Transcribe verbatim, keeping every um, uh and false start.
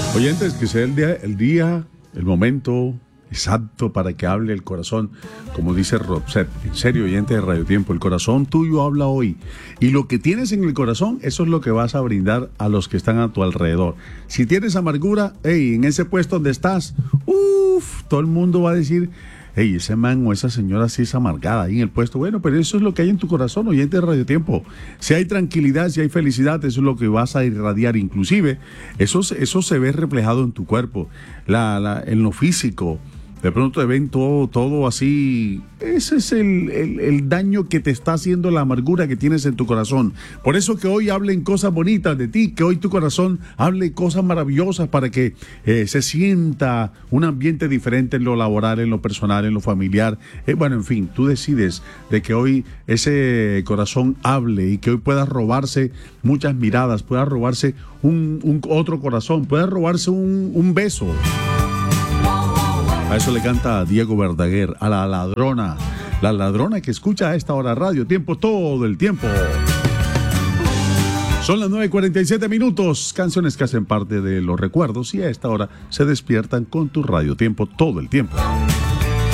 Oyentes, que sea el día, el día, el momento exacto para que hable el corazón, como dice Robset. En serio, oyente de Radio Tiempo, el corazón tuyo habla hoy. Y lo que tienes en el corazón, eso es lo que vas a brindar a los que están a tu alrededor. Si tienes amargura, hey, en ese puesto donde estás, uff, todo el mundo va a decir, hey, ese man o esa señora sí es amargada ahí en el puesto. Bueno, pero eso es lo que hay en tu corazón, oyente de Radio Tiempo. Si hay tranquilidad, si hay felicidad, eso es lo que vas a irradiar. Inclusive, eso, eso se ve reflejado en tu cuerpo, la, la, en lo físico. De pronto te ven todo, todo así. Ese es el, el, el daño que te está haciendo la amargura que tienes en tu corazón. Por eso que hoy hablen cosas bonitas de ti, que hoy tu corazón hable cosas maravillosas para que eh, se sienta un ambiente diferente en lo laboral, en lo personal, en lo familiar. Eh, bueno, en fin, tú decides de que hoy ese corazón hable y que hoy puedas robarse muchas miradas, puedas robarse un, un otro corazón, puedas robarse un, un beso. A eso le canta Diego Verdaguer, a la ladrona, la ladrona que escucha a esta hora Radio Tiempo todo el tiempo. Son las nueve cuarenta y siete minutos, canciones que hacen parte de los recuerdos y a esta hora se despiertan con tu Radio Tiempo todo el tiempo.